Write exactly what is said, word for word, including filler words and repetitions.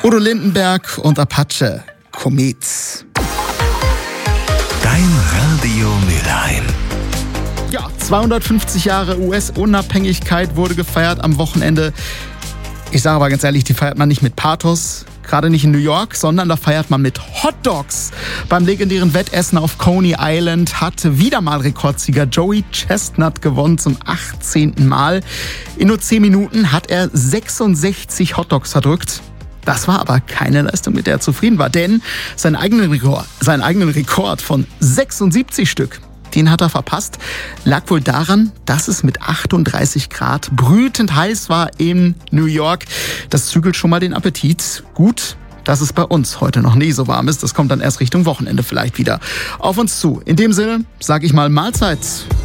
Udo Lindenberg und Apache, Komet. Dein Radio Mülheim. Ja, zweihundertfünfzig Jahre U S-Unabhängigkeit wurde gefeiert am Wochenende. Ich sage aber ganz ehrlich, die feiert man nicht mit Pathos, gerade nicht in New York, sondern da feiert man mit Hot Dogs. Beim legendären Wettessen auf Coney Island hat wieder mal Rekordsieger Joey Chestnut gewonnen zum achtzehnten Mal. In nur zehn Minuten hat er sechsundsechzig Hot Dogs verdrückt. Das war aber keine Leistung, mit der er zufrieden war, denn seinen eigenen Rekord, seinen eigenen Rekord von sechsundsiebzig Stück, den hat er verpasst. Lag wohl daran, dass es mit achtunddreißig Grad brütend heiß war in New York. Das zügelt schon mal den Appetit. Gut, dass es bei uns heute noch nie so warm ist. Das kommt dann erst Richtung Wochenende vielleicht wieder auf uns zu. In dem Sinne sage ich mal Mahlzeit.